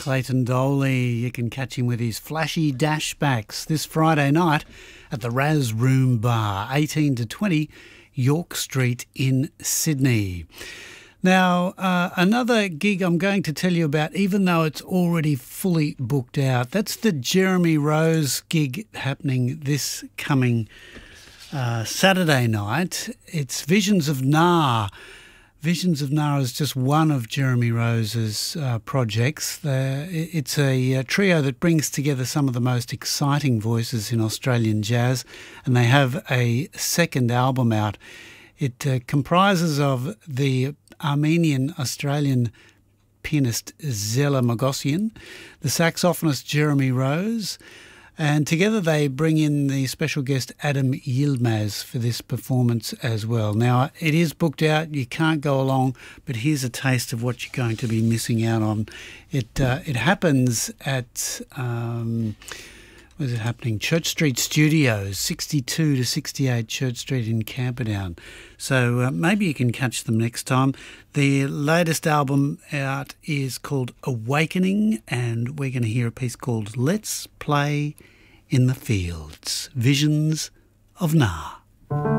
Clayton Doley. You can catch him with his flashy dashbacks this Friday night at the Raz Room Bar, 18 to 20 York Street in Sydney. Now, another gig I'm going to tell you about, even though it's already fully booked out, that's the Jeremy Rose gig happening this coming Saturday night. It's Visions of Nar. Visions of Nar is just one of Jeremy Rose's projects. It's a trio that brings together some of the most exciting voices in Australian jazz, and they have a second album out. It comprises of the Armenian-Australian pianist Zela Mogossian, the saxophonist Jeremy Rose, and together they bring in the special guest Adam Yilmaz for this performance as well. Now, it is booked out. You can't go along, but here's a taste of what you're going to be missing out on. It happens at... where's it happening? Church Street Studios, 62 to 68 Church Street in Camperdown. So maybe you can catch them next time. The latest album out is called Awakening, and we're going to hear a piece called Let's Play in the Fields, Visions of Nar.